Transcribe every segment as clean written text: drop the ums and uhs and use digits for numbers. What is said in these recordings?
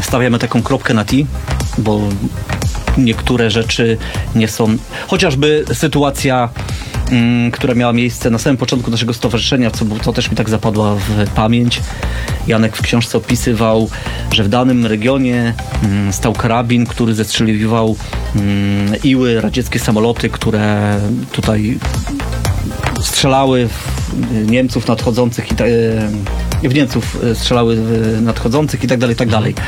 stawiamy taką kropkę na i, bo niektóre rzeczy nie są... Chociażby sytuacja, która miała miejsce na samym początku naszego stowarzyszenia, co też mi tak zapadła w pamięć. Janek w książce opisywał, że w danym regionie stał karabin, który zestrzeliwał Iły, radzieckie samoloty, które tutaj strzelały w Niemców nadchodzących w Niemców strzelały w nadchodzących i tak dalej, i tak dalej.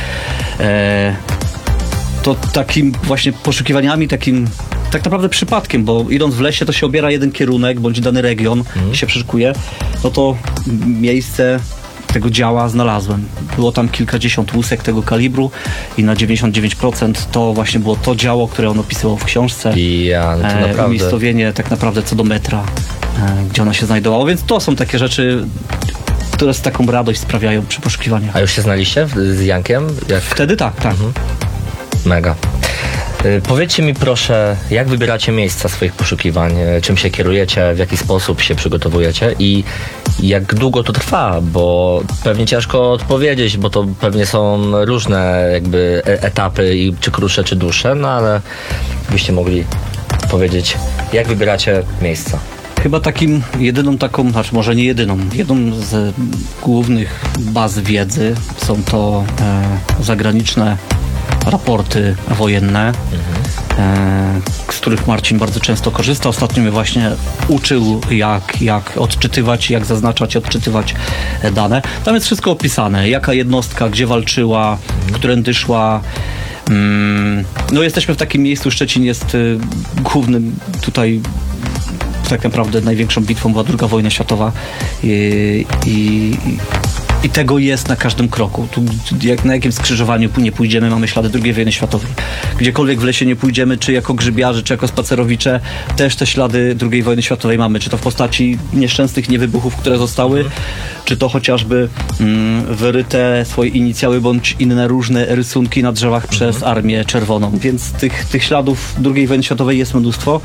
To takim właśnie poszukiwaniami, takim tak naprawdę przypadkiem, bo idąc w lesie to się obiera jeden kierunek, bądź dany region i się przeszukuje, no to miejsce tego działa znalazłem. Było tam kilkadziesiąt łusek tego kalibru i na 99% to właśnie było to działo, które on opisywał w książce. Umiejscowienie tak naprawdę co do metra, gdzie ona się znajdowała, więc to są takie rzeczy, które z taką radość sprawiają przy poszukiwaniach. A już się znaliście z Jankiem? Wtedy tak. Mega. Powiedzcie mi proszę, jak wybieracie miejsca swoich poszukiwań, czym się kierujecie, w jaki sposób się przygotowujecie i jak długo to trwa, bo pewnie ciężko odpowiedzieć, bo to pewnie są różne jakby etapy, i czy krótsze, czy dłuższe, no ale byście mogli powiedzieć, jak wybieracie miejsca. Chyba jedyną taką, znaczy może nie jedyną, jedną z głównych baz wiedzy są to zagraniczne raporty wojenne, z których Marcin bardzo często korzysta. Ostatnio mnie właśnie uczył, jak odczytywać, jak zaznaczać, odczytywać dane. Tam jest wszystko opisane, jaka jednostka, gdzie walczyła, którędy szła. No jesteśmy w takim miejscu, Szczecin jest głównym tutaj, tak naprawdę największą bitwą była II wojna światowa i tego jest na każdym kroku. Tu, na jakim skrzyżowaniu nie pójdziemy, mamy ślady II wojny światowej. Gdziekolwiek w lesie nie pójdziemy, czy jako grzybiarze, czy jako spacerowicze, też te ślady II wojny światowej mamy. Czy to w postaci nieszczęsnych niewybuchów, które zostały, czy to chociażby wyryte swoje inicjały, bądź inne różne rysunki na drzewach przez Armię Czerwoną. Więc tych śladów II wojny światowej jest mnóstwo.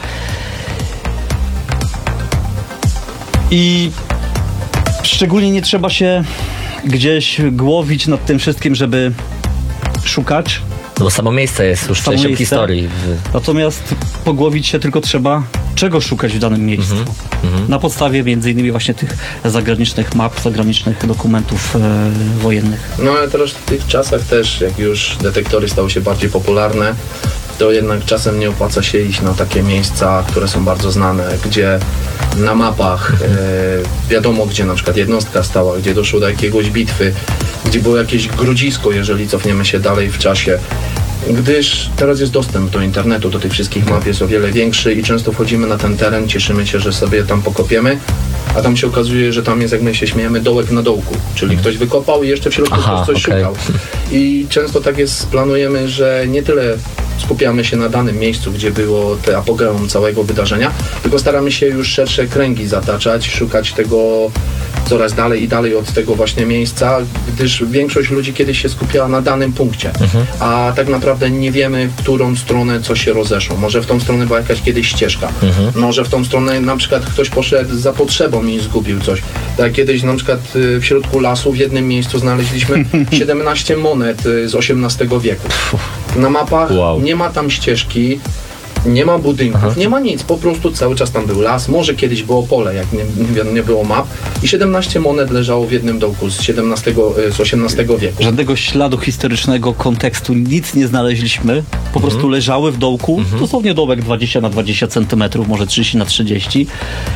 I szczególnie nie trzeba się gdzieś głowić nad tym wszystkim, żeby szukać. No bo samo miejsce jest już częścią historii. Natomiast pogłowić się tylko trzeba, czego szukać w danym miejscu. Na podstawie między innymi właśnie tych zagranicznych map, zagranicznych dokumentów wojennych. No ale teraz w tych czasach też, jak już detektory stały się bardziej popularne, to jednak czasem nie opłaca się iść na takie miejsca, które są bardzo znane, gdzie na mapach wiadomo, gdzie na przykład jednostka stała, gdzie doszło do jakiegoś bitwy, gdzie było jakieś grodzisko, jeżeli cofniemy się dalej w czasie. Gdyż teraz jest dostęp do internetu, do tych wszystkich map jest o wiele większy i często wchodzimy na ten teren, cieszymy się, że sobie tam pokopiemy, a tam się okazuje, że tam jest, jak my się śmiejemy, dołek na dołku, czyli ktoś wykopał i jeszcze w środku ktoś coś szukał. I często tak jest, planujemy, że nie tyle skupiamy się na danym miejscu, gdzie było te apogeum całego wydarzenia, tylko staramy się już szersze kręgi zataczać, szukać tego coraz dalej i dalej od tego właśnie miejsca, gdyż większość ludzi kiedyś się skupiała na danym punkcie, a tak naprawdę nie wiemy, w którą stronę coś się rozeszło. Może w tą stronę była jakaś kiedyś ścieżka, może w tą stronę na przykład ktoś poszedł za potrzebą i zgubił coś. Tak kiedyś na przykład w środku lasu w jednym miejscu znaleźliśmy 17 monet z XVIII wieku. Na mapach nie ma tam ścieżki, nie ma budynków, nie ma nic, po prostu cały czas tam był las, może kiedyś było pole, jak nie było map i 17 monet leżało w jednym dołku z XVIII wieku. Żadnego śladu historycznego kontekstu, nic nie znaleźliśmy, po prostu leżały w dołku, dosłownie dołek 20 na 20 cm, może 30 na 30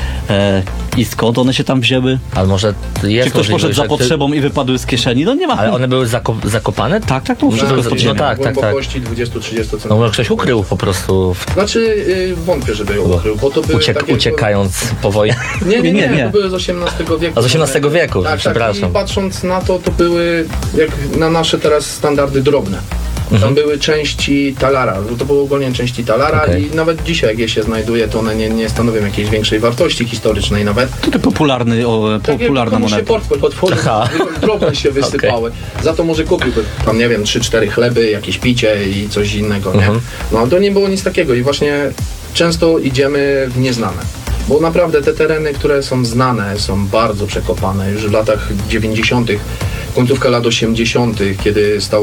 i skąd one się tam wzięły? Ale może jest czy ktoś poszedł za potrzebą i wypadły z kieszeni? No nie ma. Ale one były zakopane? Tak, to wszystko jest pod ziemią. Tak. Głębokości 20-30 cm. No może ktoś ukrył po prostu. Znaczy wątpię, żeby ją ukrył, bo to były takie... Uciekając po wojnie. Nie, to były z XVIII wieku. A z XVIII wieku, przepraszam. Tak, i patrząc na to były jak na nasze teraz standardy drobne. Tam były części talara, to były ogólnie części talara i nawet dzisiaj, jak je się znajduje, to one nie stanowią jakiejś większej wartości historycznej nawet. To popularna moneta. Się portfel otworzył, drobne się wysypały. Za to może kupiłby tam, nie wiem, 3-4 chleby, jakieś picie i coś innego, nie? No to nie było nic takiego i właśnie często idziemy w nieznane. Bo naprawdę te tereny, które są znane, są bardzo przekopane. Już w latach 90., końcówka lat 80., kiedy stał